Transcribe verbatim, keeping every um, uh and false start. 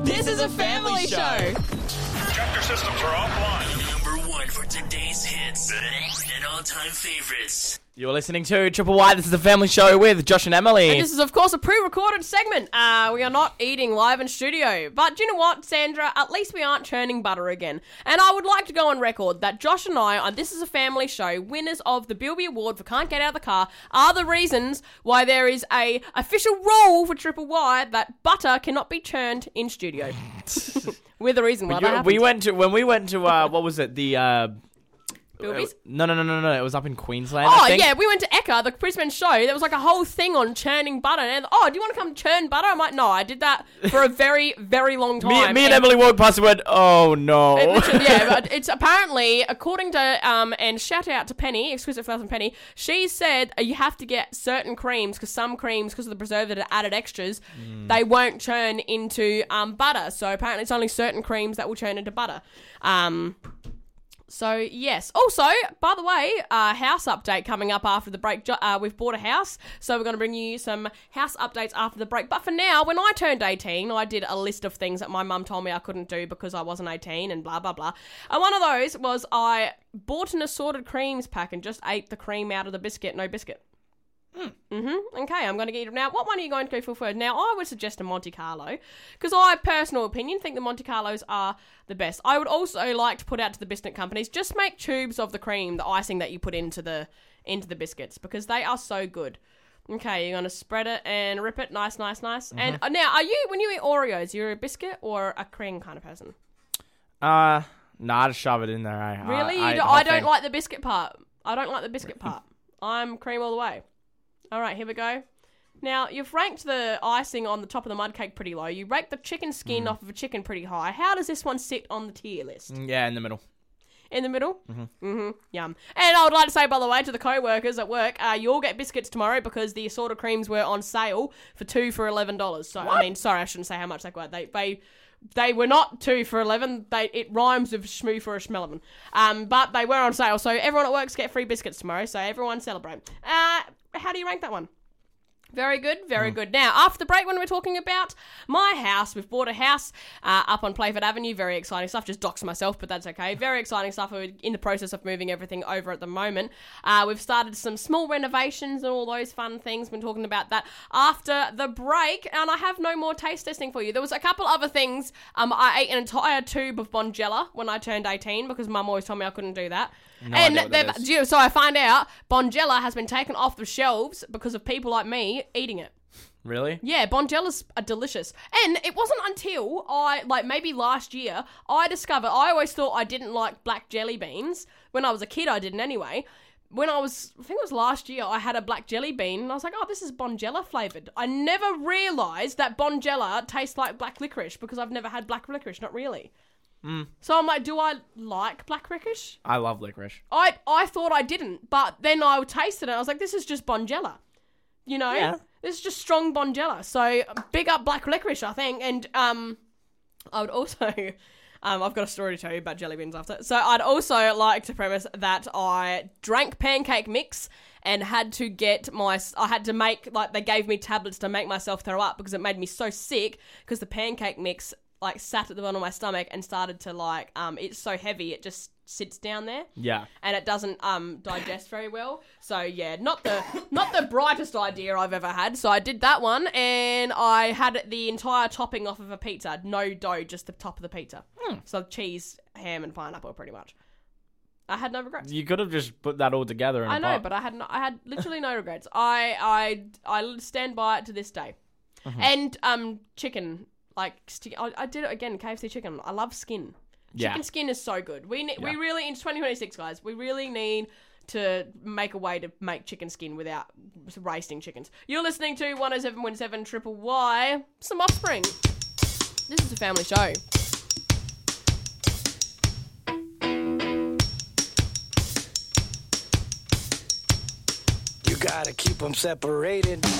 This is a family show. Tractor systems are offline. Number one for today's hits and all-time favorites. You're listening to Triple Y. This is a family show with Josh and Emily. And this is, of course, a pre-recorded segment. Uh, we are not eating live in studio. But do you know what, Sandra? At least we aren't churning butter again. And I would like to go on record that Josh and I, on This is a Family Show, winners of the Bilby Award for Can't Get Out of the Car, are the reasons why there is a official rule for Triple Y that butter cannot be churned in studio. We're the reason why you, that happened. we went to when we went to uh, what was it? The uh, Bilby's? no, no, no, no, no. It was up in Queensland. Oh, I think. yeah, we went to Eka, the Brisbane show. There was like a whole thing on churning butter. And, oh, do you want to come churn butter? I'm like, no, I did that for a very, very long time. Me, me and, and Emily walked past and went, oh, no. It, yeah, but it's apparently, according to, um, and shout out to Penny, Exquisite Flowers and Penny, she said uh, you have to get certain creams, because some creams, because of the preservative that are added extras, mm. they won't churn into um, butter. So apparently it's only certain creams that will churn into butter. Um... So, yes. Also, by the way, uh, house update coming up after the break. Uh, we've bought a house, so we're going to bring you some house updates after the break. But for now, when I turned eighteen, I did a list of things that my mum told me I couldn't do because I wasn't eighteen and blah, blah, blah. And one of those was I bought an assorted creams pack and just ate the cream out of the biscuit, no biscuit. Mm. Mm-hmm. Okay, I'm going to get it now. What one are you going to go for first? Now, I would suggest a Monte Carlo, because I, personal opinion, think the Monte Carlos are the best. I would also like to put out to the biscuit companies, just make tubes of the cream, the icing that you put into the into the biscuits, because they are so good. Okay, you're going to spread it and rip it. Nice, nice, nice. Mm-hmm. And uh, now, are you, when you eat Oreos, you're a biscuit or a cream kind of person? Uh, no, I just shove it in there. Eh? Really? I, I, do, I don't thing. like the biscuit part. I don't like the biscuit part. I'm cream all the way. All right, here we go. Now, you've ranked the icing on the top of the mud cake pretty low. You ranked the chicken skin mm. off of a chicken pretty high. How does this one sit on the tier list? Yeah, in the middle. In the middle? Mm-hmm. Mm-hmm. Yum. And I would like to say, by the way, to the co-workers at work, uh, you all get biscuits tomorrow because the assorted creams were on sale for two for eleven dollars. So, what? I mean, sorry, I shouldn't say how much they were. They... they They were not two for eleven. They it rhymes with shmoo for a schmelevin. Um, but they were on sale, so everyone at work's get free biscuits tomorrow. So everyone celebrate. Uh, how do you rank that one? Very good, very mm. good. Now, after the break, when we're talking about my house, we've bought a house uh, up on Playford Avenue. Very exciting stuff. Just doxed myself, but that's okay. Very exciting stuff. We're in the process of moving everything over at the moment. Uh, we've started some small renovations and all those fun things. Been talking about that after the break, and I have no more taste testing for you. There was a couple other things. Um, I ate an entire tube of Bonjela when I turned eighteen because Mum always told me I couldn't do that. No and idea what that is. you know, so I find out Bonjela has been taken off the shelves because of people like me eating it. Really? Yeah, Bonjelas are delicious. And it wasn't until I, like maybe last year, I discovered, I always thought I didn't like black jelly beans. When I was a kid, I didn't anyway. When I was, I think it was last year, I had a black jelly bean and I was like, oh, this is Bonjela flavoured. I never realised that Bonjela tastes like black licorice because I've never had black licorice, not really. Mm. So I'm like, do I like black licorice? I love licorice. I I thought I didn't, but then I tasted it and I was like, this is just Bonjela. You know? Yeah. This is just strong Bonjela. So big up black licorice, I think. And um, I would also, um, I've got a story to tell you about jelly beans after. So I'd also like to premise that I drank pancake mix and had to get my, I had to make, like they gave me tablets to make myself throw up because it made me so sick because the pancake mix like sat at the bottom of my stomach and started to like, um, it's so heavy, it just sits down there. Yeah. And it doesn't um digest very well. So yeah, not the not the brightest idea I've ever had. So I did that one and I had the entire topping off of a pizza. No dough, just the top of the pizza. Mm. So cheese, ham and pineapple pretty much. I had no regrets. You could have just put that all together in I a know, pot. but I had no, I had literally no regrets. I I I stand by it to this day. Mm-hmm. And um chicken, like I, I did it again, K F C chicken. I love skin. Chicken yeah. skin is so good. We ne- yeah. we really, in twenty twenty-six, guys, we really need to make a way to make chicken skin without roasting chickens. You're listening to one oh seven point seven Triple Y, some Offspring. This is a family show. You gotta keep them separated.